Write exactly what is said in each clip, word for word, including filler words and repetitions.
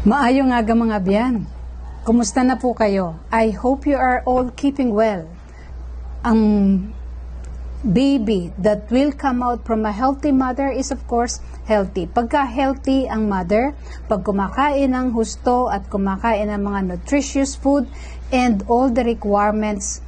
Maayong aga mga biyan. Kumusta na po kayo? I hope you are all keeping well. Ang baby that will come out from a healthy mother is of course healthy. Pagka healthy ang mother, pag kumakain ng husto at kumakain ng mga nutritious food and all the requirements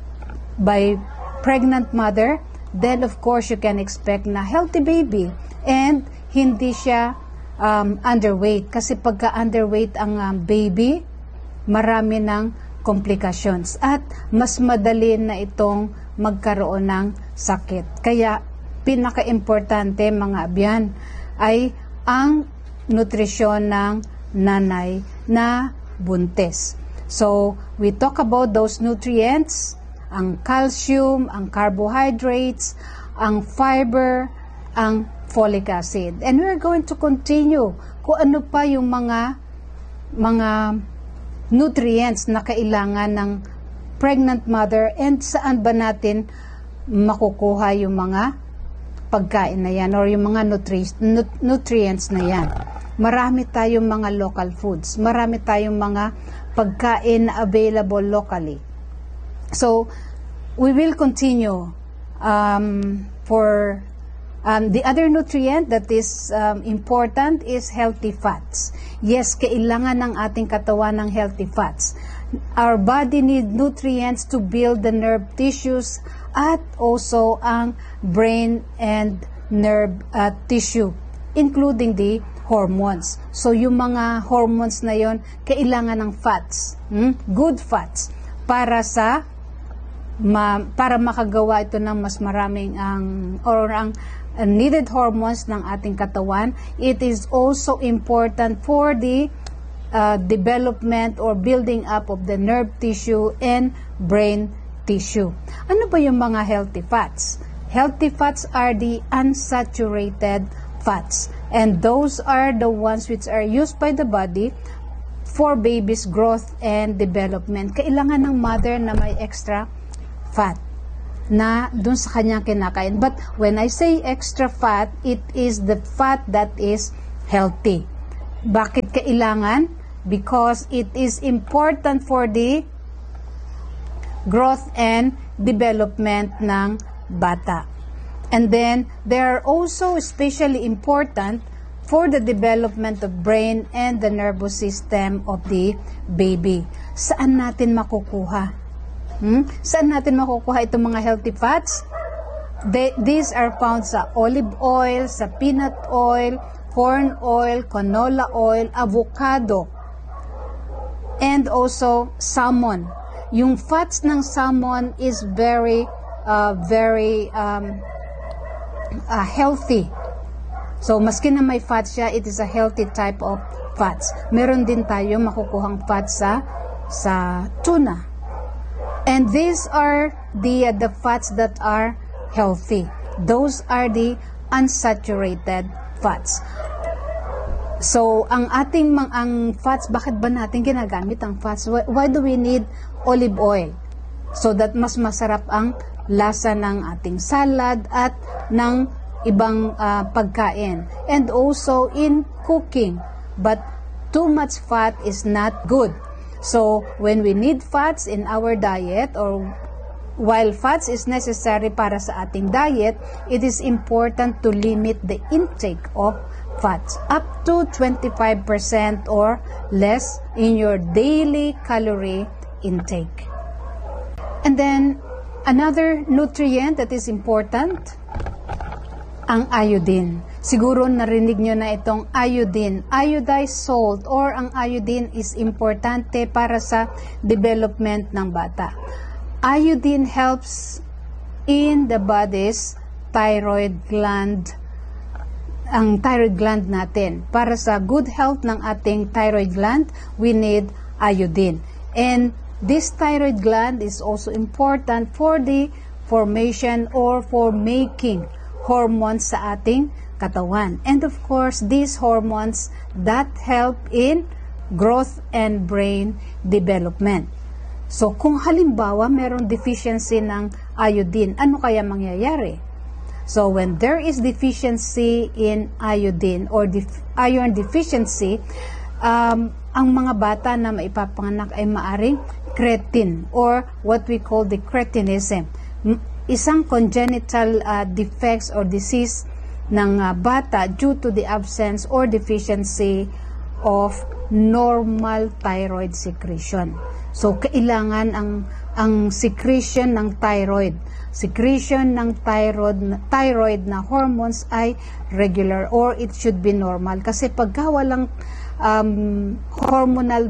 by pregnant mother, then of course you can expect na healthy baby and hindi siya um, underweight. Kasi pagka underweight ang um, baby, marami ng complications at mas madali na itong magkaroon ng sakit. Kaya pinaka-importante mga abyan ay ang nutrisyon ng nanay na buntis. So, we talk about those nutrients, ang calcium, ang carbohydrates, ang fiber, ang folic acid. And we're going to continue kung ano pa yung mga mga nutrients na kailangan ng pregnant mother and saan ba natin makukuha yung mga pagkain na yan or yung mga nutri- nut- nutrients na yan. Marami tayong mga local foods. Marami tayong mga pagkain na available locally. So, we will continue um, for um, the other nutrient that is um, important is healthy fats. Yes, kailangan ng ating katawan ng healthy fats. Our body needs nutrients to build the nerve tissues at also ang brain and nerve uh, tissue, including the hormones. So, yung mga hormones na yon kailangan ng fats, hmm? good fats, para sa ma, para makagawa ito ng mas maraming ang or ang uh, needed hormones ng ating katawan. It is also important for the uh, development or building up of the nerve tissue and brain tissue. Ano ba yung mga healthy fats? Healthy fats are the unsaturated fats, and those are the ones which are used by the body for baby's growth and development. Kailangan ng mother na may extra fat na dun sa kanyang kinakain. But when I say extra fat, it is the fat that is healthy. Bakit kailangan? Because it is important for the growth and development ng bata. And then, they are also especially important for the development of brain and the nervous system of the baby. Saan natin makukuha? Hmm? Saan natin makukuha itong mga healthy fats? They, these are found sa olive oil, sa peanut oil, corn oil, canola oil, avocado, and also salmon. Yung fats ng salmon is very, uh, very um, uh, healthy. So, maski na may fats siya, it is a healthy type of fats. Meron din tayo makukuhang fats sa, sa tuna. And these are the, uh, the fats that are healthy. Those are the unsaturated fats. So, ang ating mga ang fats, bakit ba natin ginagamit ang fats? Why, why do we need olive oil? So that mas masarap ang lasa ng ating salad at ng ibang uh, pagkain. And also in cooking. But too much fat is not good. So, when we need fats in our diet, or while fats is necessary para sa ating diet, it is important to limit the intake of fats up to twenty-five percent or less in your daily calorie intake. And then, another nutrient that is important, ang iodine. Siguro narinig nyo na itong iodine, iodized salt, or ang iodine is importante para sa development ng bata. Iodine helps in the body's thyroid gland, ang thyroid gland natin. Para sa good health ng ating thyroid gland, we need iodine. And this thyroid gland is also important for the formation or for making hormones sa ating katawan. And of course, these hormones that help in growth and brain development. So, kung halimbawa mayroong deficiency ng iodine, ano kaya mangyayari? So, when there is deficiency in iodine or def- iron deficiency, um, ang mga bata na maipapanganak ay maaring cretin or what we call the cretinism. Isang congenital uh, defects or disease ng uh, bata due to the absence or deficiency of normal thyroid secretion. So kailangan ang ang secretion ng thyroid, secretion ng thyroid thyroid na hormones ay regular or it should be normal, kasi pagka walang um, hormonal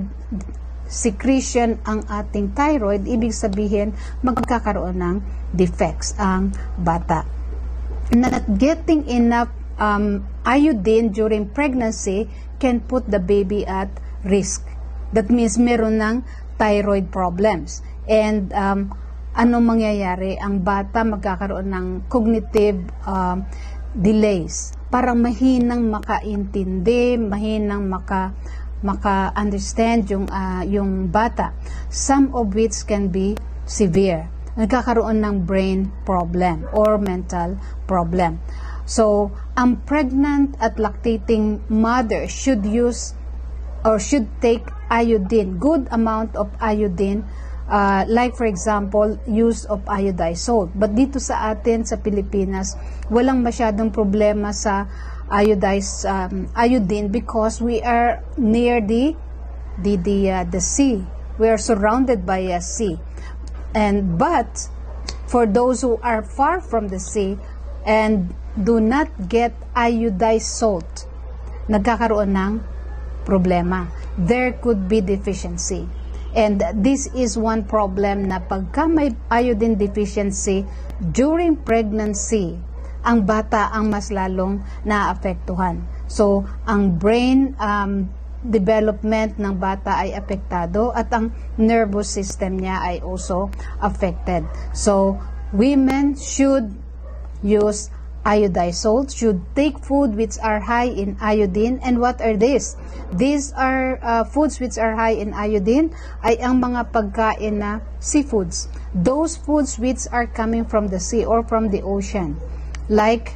secretion ang ating thyroid, ibig sabihin magkakaroon ng defects ang bata. Not getting enough um, iodine during pregnancy can put the baby at risk. That means meron ng thyroid problems. And um, anong mangyayari? Ang bata magkakaroon ng cognitive um, delays. Parang mahinang makaintindi, mahinang maka maka-understand yung, uh, yung bata. Some of which can be severe. Nagkakaroon ng brain problem or mental problem. So, ang pregnant at lactating mother should use or should take iodine, good amount of iodine, uh, like for example, use of iodized salt. But dito sa atin, sa Pilipinas, walang masyadong problema sa iodized um, iodine because we are near the the the, uh, the sea. We are surrounded by a sea. And but for those who are far from the sea and do not get iodized salt, nagkakaroon ng problema. There could be deficiency. And this is one problem na pagka may iodine deficiency during pregnancy, ang bata ang mas lalong naapektuhan. So, ang brain um, development ng bata ay apektado at ang nervous system niya ay also affected. So, women should use iodized salt, should take food which are high in iodine. And what are these? These are uh, foods which are high in iodine ay ang mga pagkain na seafoods. Those foods which are coming from the sea or from the ocean. Like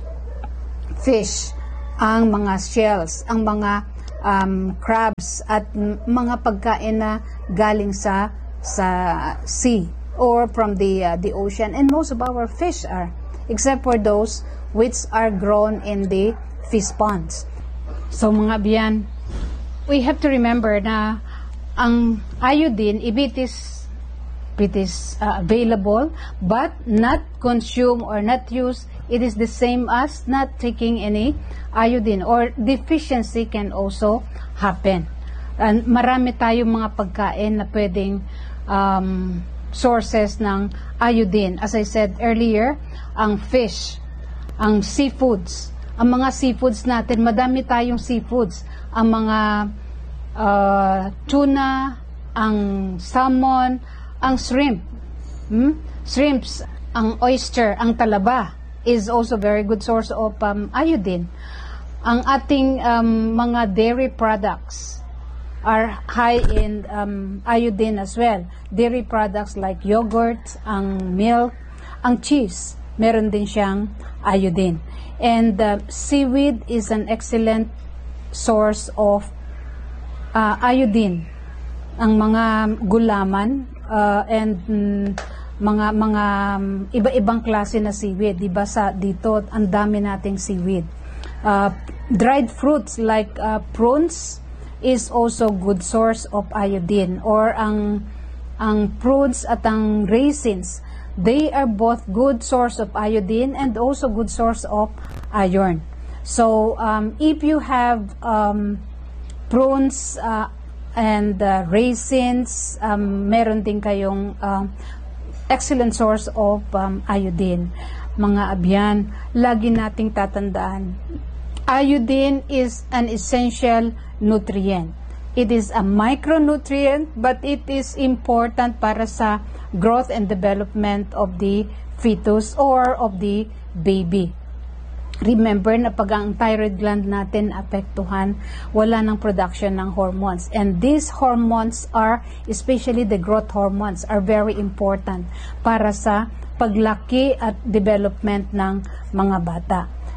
fish, ang mga shells, ang mga um, crabs at mga pagkain na galing sa sa sea or from the uh, the ocean. And most of our fish are, except for those which are grown in the fish ponds. So mga biyan, we have to remember na ang iodine, if it is it is uh, available but not consumed or not used, it is the same as not taking any iodine, or deficiency can also happen. And marami tayong mga pagkain na pwedeng um, sources ng iodine. As I said earlier, ang fish, ang seafoods, ang mga seafoods natin, madami tayong seafoods. Ang mga uh, tuna, ang salmon, ang shrimp, hmm? shrimps, ang oyster, ang talaba is also very good source of um, iodine. Ang ating um, mga dairy products are high in um, iodine as well. Dairy products like yogurt, ang milk, ang cheese, meron din siyang iodine. And uh, seaweed is an excellent source of uh, iodine. Ang mga gulaman uh, and mm, mga mga um, iba-ibang klase na seaweed, di ba? Sa dito ang dami nating seaweed. Uh, dried fruits like uh, prunes is also good source of iodine, or ang ang prunes at ang raisins, they are both good source of iodine and also good source of iron. So um, if you have um, prunes uh, and uh, raisins, um, meron din kayong uh, excellent source of um, iodine. Mga abyan, lagi nating tatandaan, iodine is an essential nutrient. It is a micronutrient, but it is important para sa growth and development of the fetus or of the baby. Remember na pag ang thyroid gland natin apektuhan, wala ng production ng hormones. And these hormones are, especially the growth hormones, are very important para sa paglaki at development ng mga bata.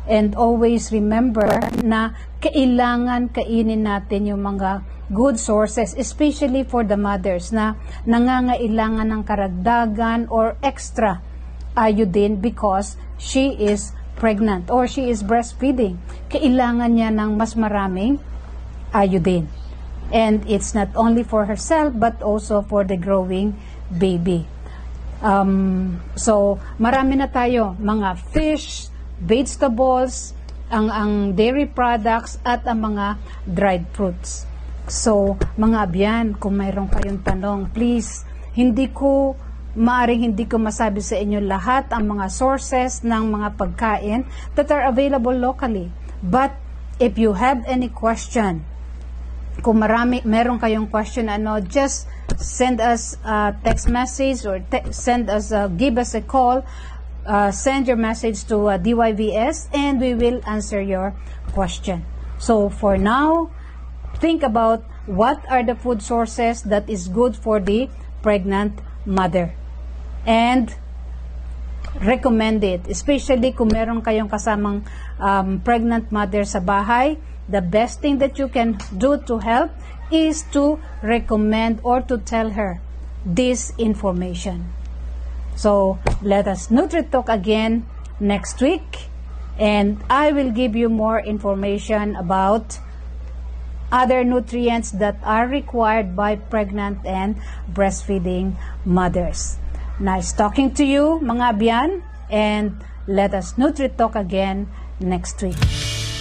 And always remember na kailangan kainin natin yung mga good sources, especially for the mothers na nangangailangan ng karagdagan or extra iodine because she is pregnant or she is breastfeeding. Kailangan niya ng mas maraming iodine. And it's not only for herself but also for the growing baby. Um, so, marami na tayo, mga fish, vegetables, ang, ang dairy products, at ang mga dried fruits. So, mga abyan, kung mayroon kayong tanong, please, hindi ko, maaring hindi ko masabi sa inyo lahat ang mga sources ng mga pagkain that are available locally. But, if you have any question, kung marami, meron kayong question, ano, just send us a text message or te- send us, a, give us a call, uh, send your message to uh, D Y V S and we will answer your question. So for now, think about what are the food sources that is good for the pregnant mother. And recommend it, especially kung meron kayong kasamang um, pregnant mother sa bahay. The best thing that you can do to help is to recommend or to tell her this information. So, let us NutriTalk again next week, and I will give you more information about other nutrients that are required by pregnant and breastfeeding mothers. Nice talking to you, mga abyan, and let us NutriTalk again next week.